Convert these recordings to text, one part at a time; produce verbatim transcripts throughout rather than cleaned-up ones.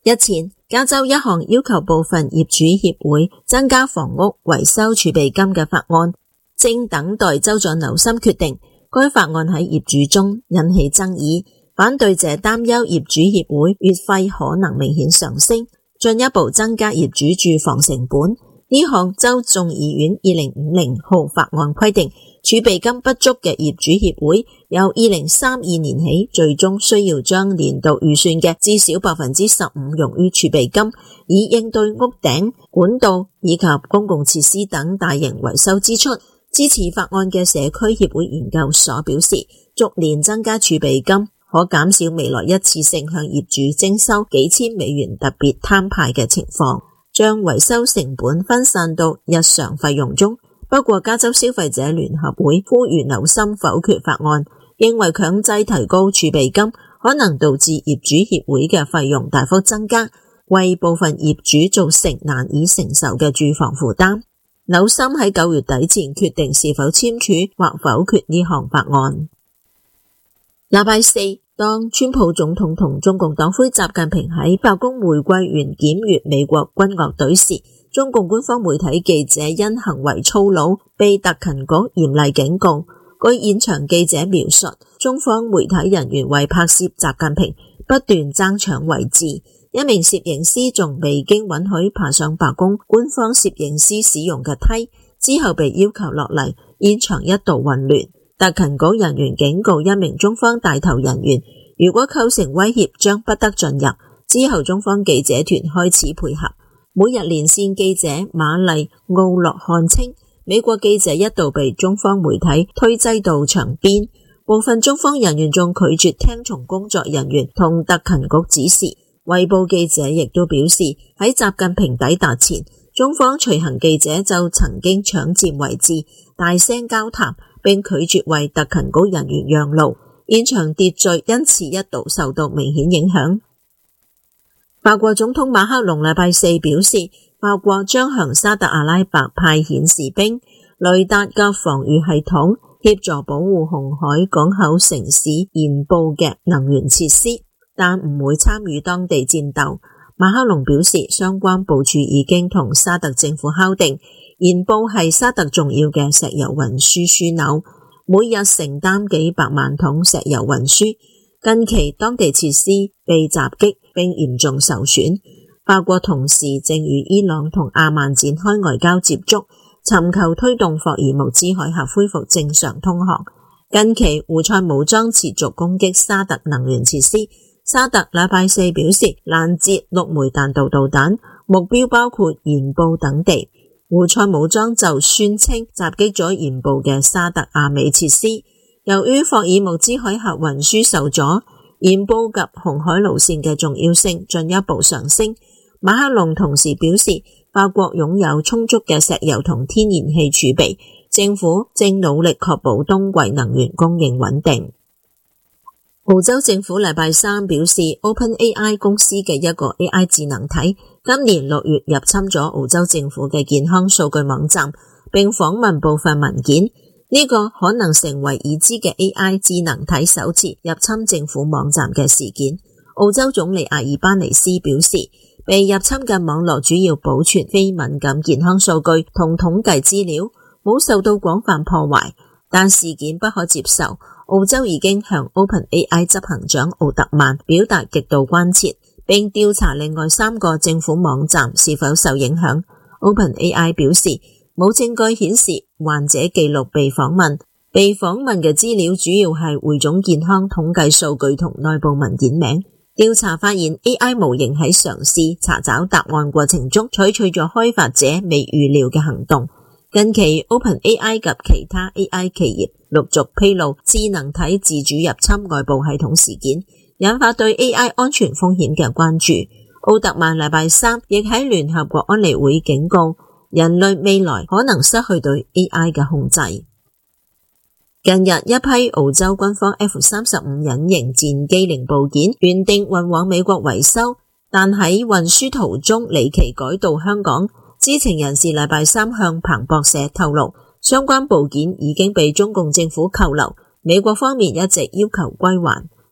日前，加州一項要求部分業主協會增加房屋維修儲備金嘅法案，正等待州長紐森決定。該法案喺業主中引起爭議，反對者擔憂業主協會月費可能明顯上升，進一步增加業主住房成本。呢項州眾議院二零五零號法案規定，儲備金不足嘅業主協會由二零三二年起，最終需要將年度預算嘅至少百分之十五用於儲備金，以應對屋頂、管道以及公共設施等大型維修支出。支持法案嘅社區協會研究所表示，逐年增加儲備金可減少未來一次性向業主徵收幾千美元特別攤派嘅情況，將維修成本分散到日常費用中。不過加州消費者聯合會呼籲紐森否決法案，認為強制提高儲備金可能導致業主協會嘅費用大幅增加，為部分業主造成難以承受嘅住房負擔。紐森喺九月底前決定是否簽署或否決呢項法案。禮拜四，當川普總統同中共黨魁習近平喺白宮玫瑰園檢閱美國軍樂隊時，中共官方媒體記者因行為粗魯被特勤局嚴厲警告。據現場記者描述，中方媒體人員為拍攝習近平不斷爭搶位置，一名攝影師仲未經允許爬上白宮官方攝影師使用嘅梯，之後被要求落嚟，現場一度混亂。特勤局人員警告一名中方帶頭人員，如果構成威脅將不得進入。之後中方記者團開始配合。每日連線記者瑪麗奧洛漢稱，美國記者一度被中方媒體推擠到牆邊，部分中方人員仲拒絕聽從工作人員同特勤局指示。衛報記者亦都表示，喺習近平抵達前，中方隨行記者就曾經搶佔位置，大聲交談，並拒絕為特勤局人員讓路，現場秩序因此一度受到明顯影響。法國總統馬克龍禮拜四表示，法國將向沙特阿拉伯派遣士兵、雷達及防禦系統，協助保護紅海港口城市鹽布嘅能源設施，但唔會參與當地戰鬥。馬克龍表示，相關部署已經同沙特政府敲定，鹽布係沙特重要嘅石油運輸樞紐，每日承擔幾百萬桶石油運輸。近期當地設施被襲擊並嚴重受損，法國同時正與伊朗同阿曼展開外交接觸，尋求推動霍爾木茲海峽恢復正常通航。近期胡塞武裝持續攻擊沙特能源設施，沙特禮拜四表示攔截六枚彈道導彈，目標包括鹽布等地。胡塞武裝就宣稱襲擊咗鹽布嘅沙特阿美設施。由於霍爾木茲海峽運輸受阻，鹽布及紅海路線嘅重要性進一步上升。馬克龍同時表示，法國擁有充足嘅石油同天然氣儲備，政府正努力確保冬季能源供應穩定。澳洲政府禮拜三表示 ，OpenAI 公司嘅一個 A I 智能體今年六月入侵咗澳洲政府嘅健康數據網站，並訪問部分文件。呢個可能成為已知嘅 A I 智能體首次入侵政府網站嘅事件。澳洲總理阿爾巴尼斯表示，被入侵嘅網絡主要保存非敏感健康數據同統計資料，冇受到廣泛破壞，但事件不可接受。澳洲已經向 OpenAI 執行長奧特曼表達極度關切，並調查另外三個政府網站是否受影響。OpenAI 表示，冇證據顯示患者記錄被訪問，被訪問嘅資料主要係匯總健康統計數據同內部文件名。調查發現 A I 模型喺嘗試查找答案過程中採取咗開發者未預料嘅行動。近期 OpenAI 及其他 A I 企業陸續披露智能體自主入侵外部系統事件，引發對 A I 安全風險嘅關注。奧特曼禮拜三亦喺聯合國安理會警告，人類未來可能失去對 A I 嘅控制。近日，一批澳洲軍方 F 三十五 隱形戰機零部件原定運往美國維修，但喺運輸途中離奇改道香港。知情人士禮拜三向彭博社透露，相關部件已經被中共政府扣留，美國方面一直要求歸還。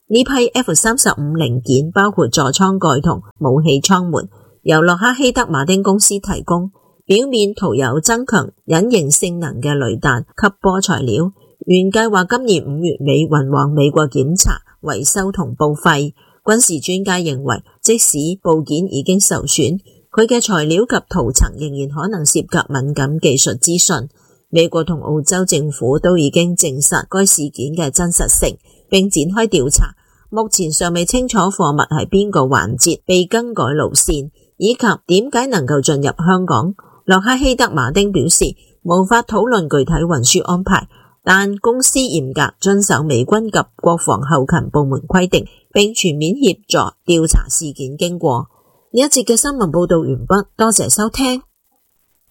呢批 F 三十五零件包括座艙蓋同武器艙門，由洛克希德馬丁公司提供，表面塗有增強隱形性能嘅雷彈及波材料，原計劃今年五月尾運往美國檢查、維修同報廢。軍事專家認為，即使部件已經受損，佢嘅材料及塗層仍然可能涉及敏感技術資訊。美國同澳洲政府都已經證實該事件嘅真實性，並展開調查。目前尚未清楚貨物喺邊個環節被更改路線，以及點解能夠進入香港。洛克希德馬丁表示，無法討論具體運輸安排，但公司嚴格遵守美軍及國防後勤部門規定，並全面協助調查事件經過。呢一節嘅新聞報道完畢，多謝收聽。